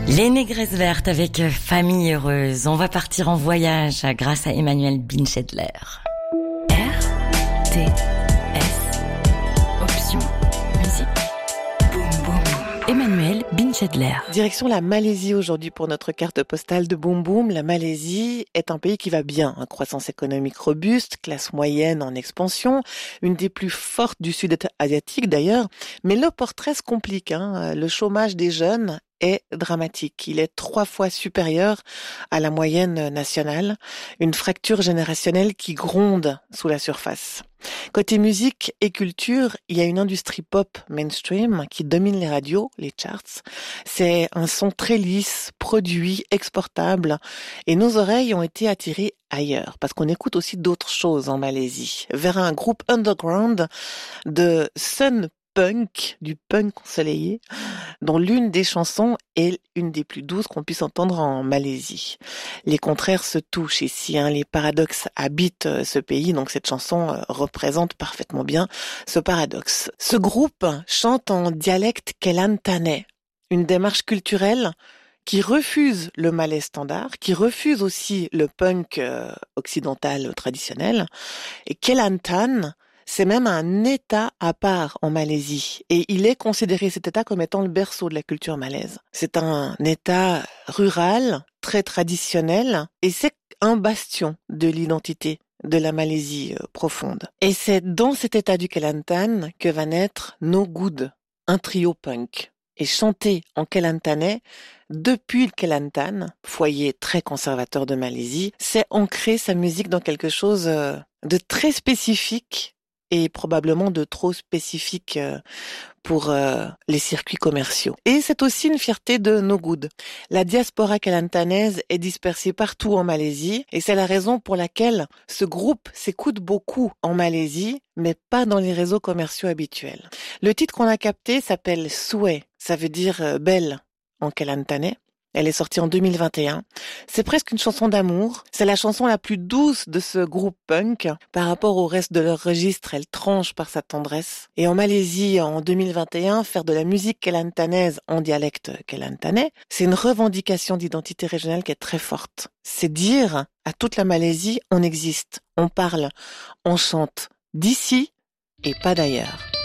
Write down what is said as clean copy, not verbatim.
Les Négresses Vertes avec Famille Heureuse. On va partir en voyage grâce à Emmanuel Binchedler. RTS, option musique. Boum, boum, boum. Emmanuel Binchedler. Direction la Malaisie aujourd'hui pour notre carte postale de Boum Boum. La Malaisie est un pays qui va bien. Croissance économique robuste, classe moyenne en expansion, une des plus fortes du sud asiatique d'ailleurs. Mais le portrait se complique. Le chômage des jeunes est dramatique. Il est 3 fois supérieur à la moyenne nationale. Une fracture générationnelle qui gronde sous la surface. Côté musique et culture, il y a une industrie pop mainstream qui domine les radios, les charts. C'est un son très lisse, produit, exportable. Et nos oreilles ont été attirées ailleurs, parce qu'on écoute aussi d'autres choses en Malaisie, vers un groupe underground de sun punk, du punk ensoleillé, dont l'une des chansons est une des plus douces qu'on puisse entendre en Malaisie. Les contraires se touchent ici, les paradoxes habitent ce pays, donc cette chanson représente parfaitement bien ce paradoxe. Ce groupe chante en dialecte kelantanais, une démarche culturelle qui refuse le malais standard, qui refuse aussi le punk occidental traditionnel. Et Kelantan, c'est même un État à part en Malaisie. Et il est considéré, cet État, comme étant le berceau de la culture malaise. C'est un État rural, très traditionnel, et c'est un bastion de l'identité de la Malaisie profonde. Et c'est dans cet État du Kelantan que va naître No Good, un trio punk. Et chanté en kelantanais, depuis le Kelantan, foyer très conservateur de Malaisie, c'est ancrer sa musique dans quelque chose de très spécifique, et probablement de trop spécifique pour les circuits commerciaux. Et c'est aussi une fierté de No Good. La diaspora kelantanaise est dispersée partout en Malaisie et c'est la raison pour laquelle ce groupe s'écoute beaucoup en Malaisie, mais pas dans les réseaux commerciaux habituels. Le titre qu'on a capté s'appelle Souhait, ça veut dire belle en kelantanais. Elle est sortie en 2021. C'est presque une chanson d'amour. C'est la chanson la plus douce de ce groupe punk. Par rapport au reste de leur registre, elle tranche par sa tendresse. Et en Malaisie, en 2021, faire de la musique kelantanaise en dialecte kelantanais, c'est une revendication d'identité régionale qui est très forte. C'est dire à toute la Malaisie, on existe, on parle, on chante d'ici et pas d'ailleurs.